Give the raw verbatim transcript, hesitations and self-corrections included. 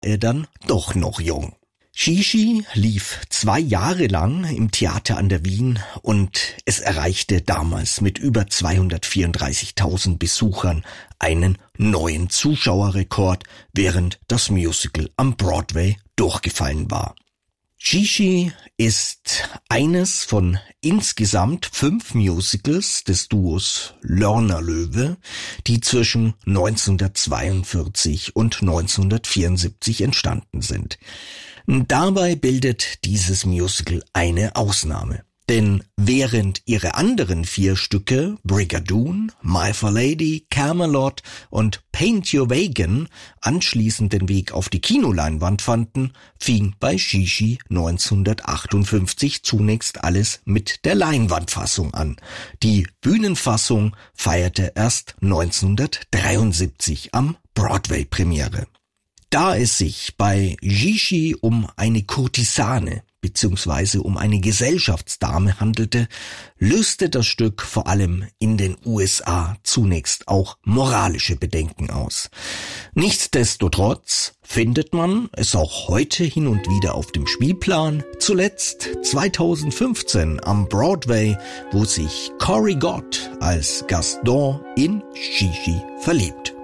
er dann doch noch jung. Gigi lief zwei Jahre lang im Theater an der Wien und es erreichte damals mit über zweihundertvierunddreißigtausend Besuchern einen neuen Zuschauerrekord, während das Musical am Broadway durchgefallen war. Gigi ist eines von insgesamt fünf Musicals des Duos Lörner-Loewe, die zwischen neunzehnhundertzweiundvierzig und neunzehnhundertvierundsiebzig entstanden sind. Dabei bildet dieses Musical eine Ausnahme. Denn während ihre anderen vier Stücke, Brigadoon, My Fair Lady, Camelot und Paint Your Wagon, anschließend den Weg auf die Kinoleinwand fanden, fing bei Gigi neunzehnhundertachtundfünfzig zunächst alles mit der Leinwandfassung an. Die Bühnenfassung feierte erst neunzehnhundertdreiundsiebzig am Broadway Premiere. Da es sich bei Gigi um eine Kurtisane bzw. um eine Gesellschaftsdame handelte, löste das Stück vor allem in den U S A zunächst auch moralische Bedenken aus. Nichtsdestotrotz findet man es auch heute hin und wieder auf dem Spielplan, zuletzt zweitausendfünfzehn am Broadway, wo sich Corey Gott als Gaston in Gigi verliebt.